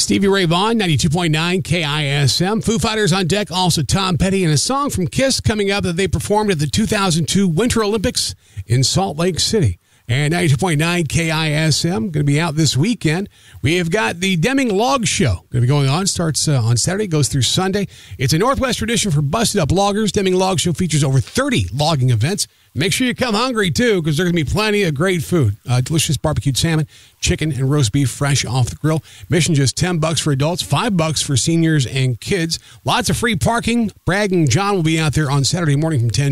Stevie Ray Vaughan, 92.9 KISM. Foo Fighters on deck, also Tom Petty, and a song from Kiss coming up that they performed at the 2002 Winter Olympics in Salt Lake City. And 92.9 KISM, going to be out this weekend. We have got the Deming Log Show going to be going on. Starts on Saturday, goes through Sunday. It's a Northwest tradition for busted up loggers. Deming Log Show features over 30 logging events. Make sure you come hungry, too, because there's going to be plenty of great food. Delicious barbecued salmon, chicken, and roast beef fresh off the grill. Admission just $10 for adults, $5 for seniors and kids. Lots of free parking. Bragg and John will be out there on Saturday morning from 10